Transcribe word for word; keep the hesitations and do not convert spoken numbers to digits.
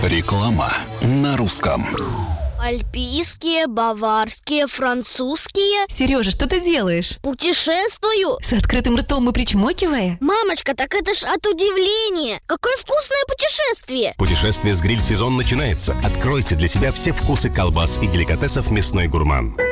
Реклама на русском. Альпийские, баварские, французские. Сережа, что ты делаешь? Путешествую. С открытым ртом и причмокивая? Мамочка, так это ж от удивления. Какое вкусное путешествие. Путешествие с гриль-сезон начинается. Откройте для себя все вкусы колбас и деликатесов «Мясной гурман».